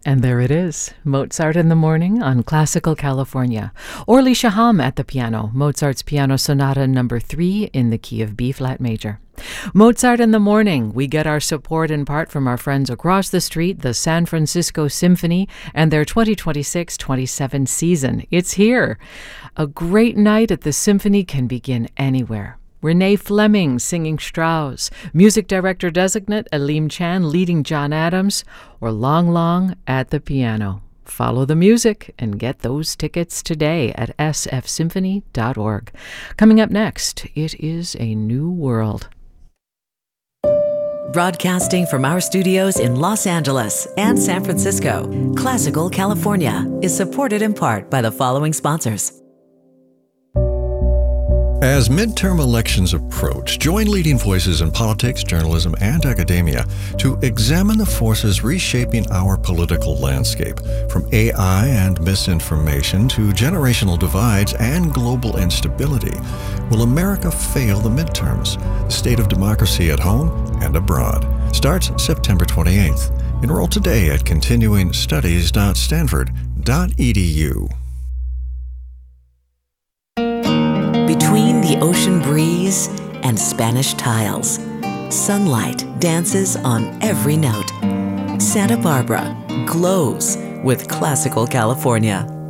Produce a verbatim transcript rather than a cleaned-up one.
And there it is, Mozart in the Morning on Classical California. Orly Shaham at the piano, Mozart's Piano Sonata number three in the key of B flat major. Mozart in the Morning, we get our support in part from our friends across the street, the San Francisco Symphony, and their twenty twenty-six twenty-seven season. It's here. A great night at the Symphony can begin anywhere. Renee Fleming singing Strauss, music director designate Aleem Chan leading John Adams, or Long Long at the piano. Follow the music and get those tickets today at s f symphony dot org. Coming up next, it is a new world. Broadcasting from our studios in Los Angeles and San Francisco, Classical California is supported in part by the following sponsors. As midterm elections approach, join leading voices in politics, journalism, and academia to examine the forces reshaping our political landscape, from A I and misinformation to generational divides and global instability. Will America fail the midterms? The state of democracy at home and abroad starts September twenty-eighth. Enroll today at continuing studies dot stanford dot e d u. Between the ocean breeze and Spanish tiles, sunlight dances on every note. Santa Barbara glows with Classical California.